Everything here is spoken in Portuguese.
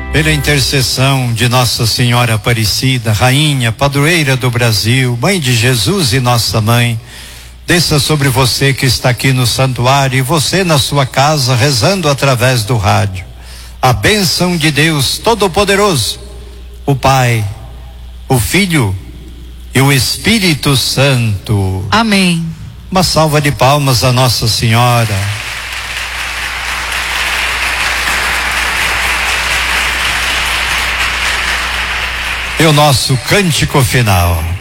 Pela intercessão de Nossa Senhora Aparecida, Rainha, Padroeira do Brasil, Mãe de Jesus e Nossa Mãe, desça sobre você que está aqui no santuário e você na sua casa rezando através do rádio. A bênção de Deus Todo-Poderoso, o Pai, o Filho e o Espírito Santo. Amém. Uma salva de palmas a Nossa Senhora. E o nosso cântico final.